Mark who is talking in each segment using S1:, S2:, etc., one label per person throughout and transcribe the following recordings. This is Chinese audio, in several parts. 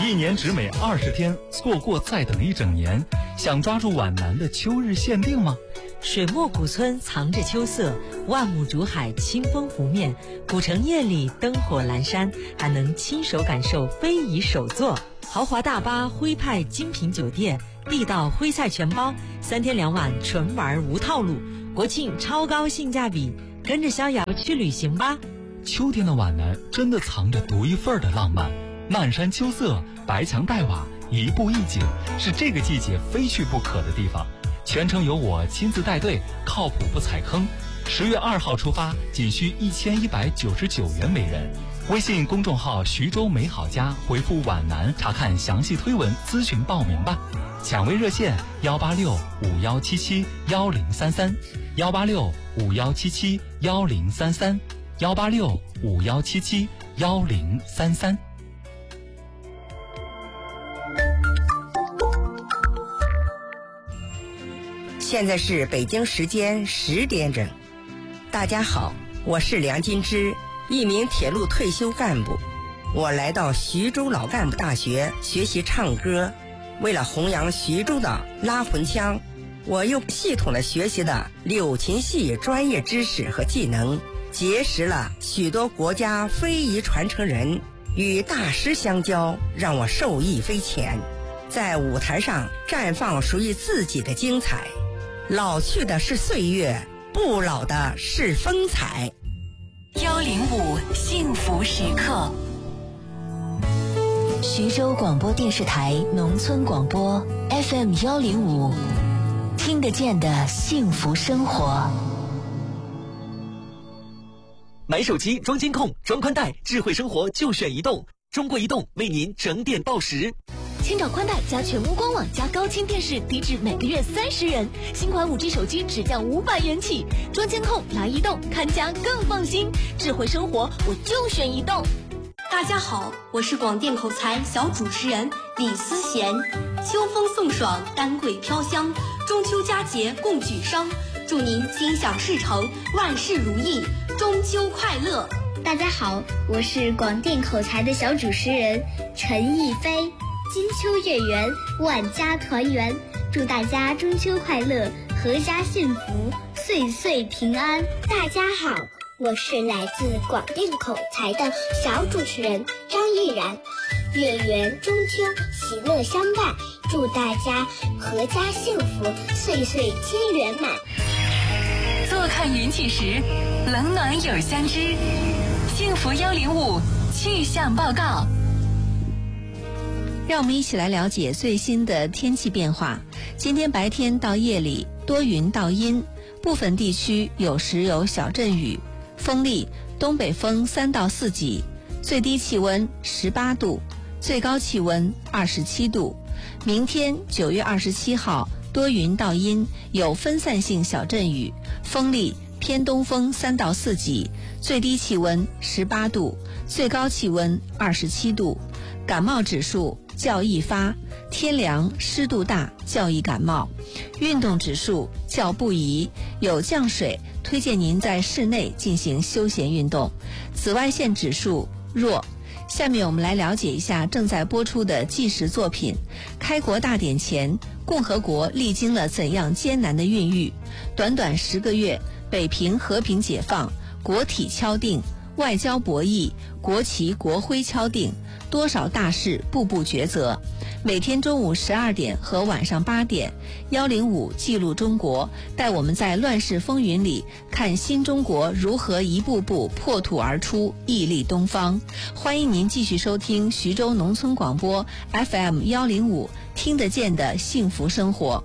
S1: 一年只美20天，错过再等一整年。想抓住皖南的秋日限定吗？
S2: 水墨古村藏着秋色，万亩竹海清风拂面，古城夜里灯火阑珊，还能亲手感受非遗手作。豪华大巴徽派精品酒店，地道徽菜全包，3天2晚纯玩无套路，国庆超高性价比，跟着逍遥去旅行吧。
S1: 秋天的皖南真的藏着独一份的浪漫，漫山秋色，白墙黛瓦，一步一景，是这个季节非去不可的地方。全程由我亲自带队，靠谱不踩坑。10月2号出发，仅需1199元每人。微信公众号徐州美好家回复皖南查看详细推文咨询报名吧。抢位热线18651771033 18651771033 18651771033。
S3: 现在是北京时间10点整。大家好，我是梁金枝，一名铁路退休干部。我来到徐州老干部大学学习唱歌，为了弘扬徐州的拉魂腔，我又系统地学习了柳琴戏专业知识和技能，结识了许多国家非遗传承人，与大师相交，让我受益匪浅，在舞台上绽放属于自己的精彩。老去的是岁月，不老的是风采。
S4: 105幸福时刻，徐州广播电视台农村广播 FM 105，听得见的幸福生活。
S5: 买手机装监控装宽带，智慧生活就选移动。中国移动为您整点报时。
S6: 千兆宽带加全屋官网加高清电视，低至每个月30元。新款5G 手机只降500元起。装监控来移动，看家更放心。智慧生活我就选移动。
S7: 大家好，我是广电口才小主持人李思贤。秋风送爽，丹桂飘香，中秋佳节共举觞，祝您心想事成，万事如意，中秋快乐。
S8: 大家好，我是广电口才的小主持人陈逸飞。金秋月圆，万家团圆，祝大家中秋快乐，阖家幸福，岁岁平安。
S9: 大家好，我是来自广电口才的小主持人张毅然。月圆中秋，喜乐相伴，祝大家阖家幸福，岁岁皆圆满。
S4: 坐看云起时，冷暖有相知。幸福105气象报告。
S10: 让我们一起来了解最新的天气变化。今天白天到夜里多云到阴，部分地区有时有小阵雨，风力东北风3到4级，最低气温18度，最高气温27度。明天9月27号多云到阴，有分散性小阵雨，风力偏东风3到4级，最低气温18度，最高气温27度。感冒指数较易发，天凉湿度大较易感冒。运动指数较不宜，有降水，推荐您在室内进行休闲运动。紫外线指数弱。下面我们来了解一下正在播出的纪实作品。开国大典前，共和国历经了怎样艰难的孕育？短短10个月，北平和平解放，国体敲定，外交博弈，国旗国徽敲定，多少大事步步抉择。每天中午12点和晚上8点，105记录中国，带我们在乱世风云里看新中国如何一步步破土而出，屹立东方。欢迎您继续收听徐州农村广播 FM 105，听得见的幸福生活。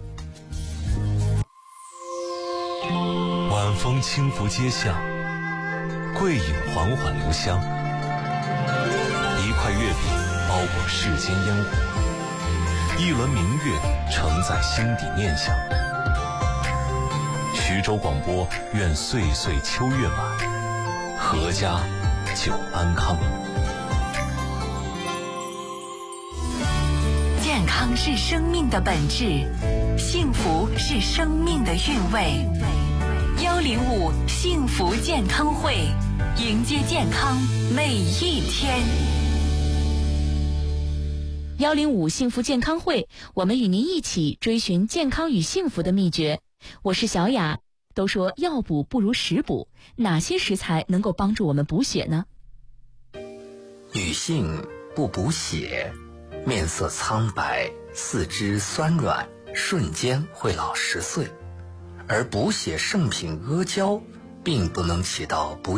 S11: 晚风轻拂街巷，桂影缓缓留香，一块月饼包裹世间烟火，一轮明月承载心底念想。徐州广播愿岁岁秋月满，阖家久安康。
S4: 健康是生命的本质，幸福是生命的韵味。105幸福健康会，迎接健康每一天。
S6: 105幸福健康会，我们与您一起追寻健康与幸福的秘诀。我是小雅。都说药补不如食补，哪些食材能够帮助我们补血呢？
S12: 女性不补血，面色苍白，四肢酸软，瞬间会老10岁。而补血圣品阿胶并不能起到补